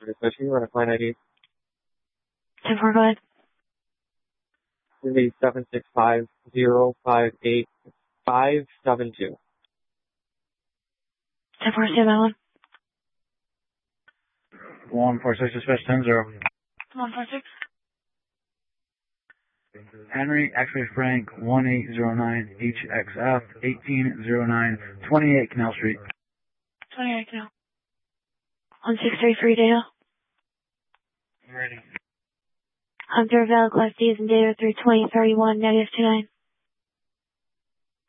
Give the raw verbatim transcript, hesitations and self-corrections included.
Especially run a client I D. ten four, go ahead. This is seven six five zero five eight five seven two. ten four, say that one. one four six, dispatch ten zero. one four six. Henry, X-ray Frank, one eight zero nine H X F, eighteen zero nine, twenty-eight Canal Street. twenty-eight Canal. one six three three data. Ready. Hunter Valley Class D is in data three twenty thirty-one, negative two nine.